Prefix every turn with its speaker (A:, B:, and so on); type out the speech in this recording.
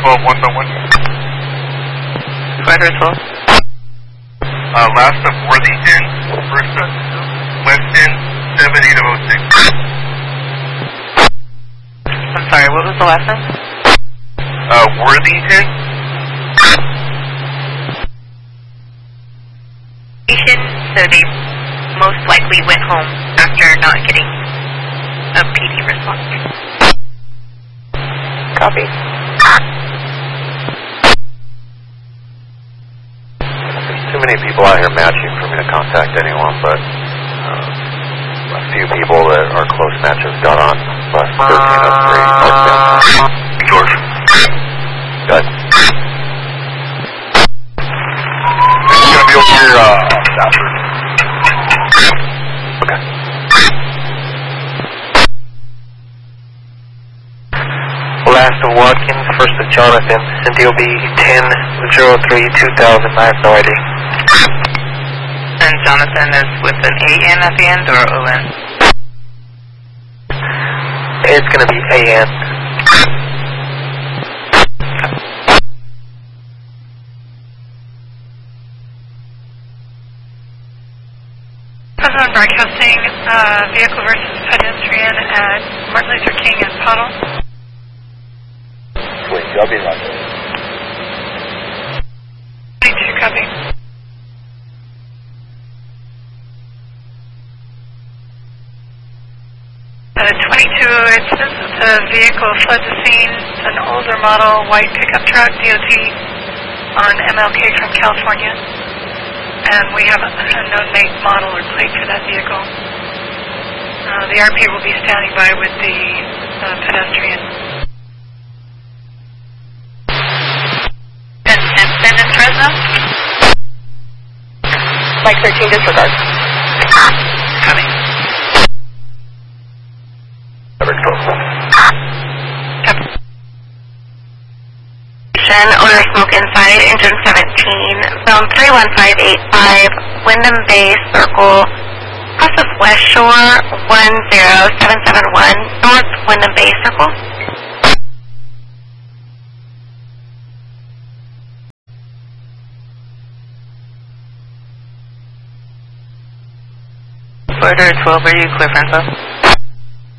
A: 12, 111.
B: Corridor 12.
A: Last of Worthington, first of Weston, 7806.
B: I'm sorry, what was the last name?
A: Worthington.
B: So they most likely went home after not getting a PD response. Copy.
C: There's too many people out here matching for me to contact anyone, but a few people that are close matches got on bus 1303.
A: George.
C: Good.
A: It's going to be over here, after.
C: Okay.
D: Last of Watkins, first of Jonathan, Cynthia B 1003 2000, I have no ID.
B: And Jonathan is with an AN at the end or ON?
D: It's going to be AN.
E: President broadcasting vehicle versus pedestrian at Martin Luther King and Puddle.
C: Wait, I'll be right there.
E: 22, copy. It says that the vehicle fled the scene. It's an older model, white pickup truck, DOT, on MLK from California. And we have no make, model, or plate for that vehicle. The RP will be standing by with the pedestrian.
B: And Simpson in Fresno?
E: Mike 13, disregard.
B: Coming. Owner smoke inside, engine 17, zone 31585, Wyndham Bay Circle, cross of West Shore 10771, North Wyndham Bay Circle. Corridor 12, are you clear, Franco?